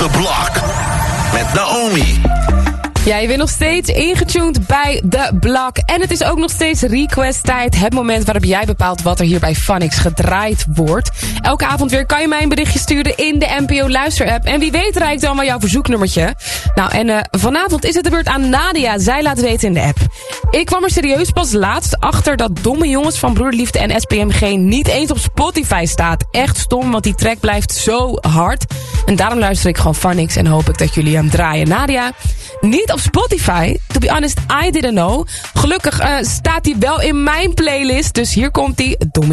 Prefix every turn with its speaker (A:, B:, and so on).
A: The Block met Naomi.
B: Ja, je bent nog steeds ingetuned bij The Block. En het is ook nog steeds request tijd. Het moment waarop jij bepaalt wat er hier bij Funix gedraaid wordt. Elke avond weer kan je mij een berichtje sturen in de NPO Luisterapp. En wie weet reikt dan wel jouw verzoeknummertje. Nou, en vanavond is het de beurt aan Nadia. Zij laat weten in de app. Ik kwam er serieus pas laatst achter dat Domme Jongens van Broederliefde en SPMG niet eens op Spotify staat. Echt stom, want die track blijft zo hard. En daarom luister ik gewoon Funix en hoop ik dat jullie hem draaien. Nadia, niet op Spotify. To be honest, I didn't know. Gelukkig staat hij wel in mijn playlist. Dus hier komt hij. Domme